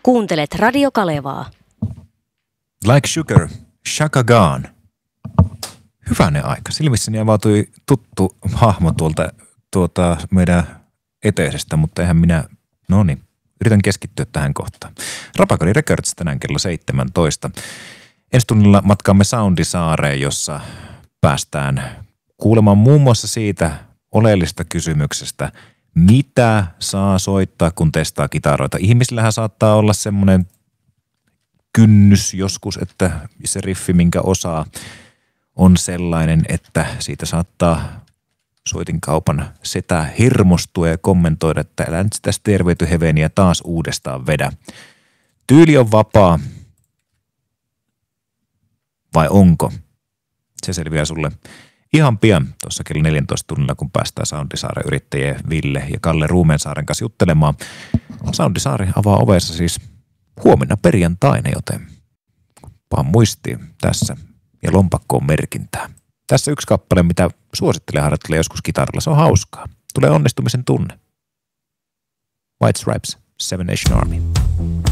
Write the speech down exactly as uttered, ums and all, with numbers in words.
Kuuntelet Radio Kalevaa. Like Sugar, Chaka Khan. Hyvänen aika. Silmissäni avautui tuttu hahmo tuolta tuota, meidän eteisestä, mutta eihän minä, no niin, yritän keskittyä tähän kohtaan. Rapakori Records tänään kello seitsemäntoista. Ensi tunnilla matkaamme Soundisaareen, jossa päästään kuulemaan muun muassa siitä oleellisesta kysymyksestä, mitä saa soittaa, kun testaa kitaroita. Ihmisillähän saattaa olla semmoinen kynnys joskus, että se riffi, minkä osaa, on sellainen, että siitä saattaa soitinkaupan setä hirmostua ja kommentoida, että älä nyt sitä terveyty heveniä taas uudestaan vedä. Tyyli on vapaa. Vai onko? Se selviää sulle ihan pian tuossa kello neljäntoista tunnilla, kun päästään Soundisaaren yrittäjien Ville ja Kalle Ruumensaaren kanssa juttelemaan. Soundisaari avaa ovensa siis huomenna perjantaina, joten pahan muistiin tässä ja lompakkoon merkintää. Tässä yksi kappale, mitä suosittelen harjoittelemaan joskus kitaralla. Se on hauskaa. Tulee onnistumisen tunne. White Stripes, Seven Nation Army.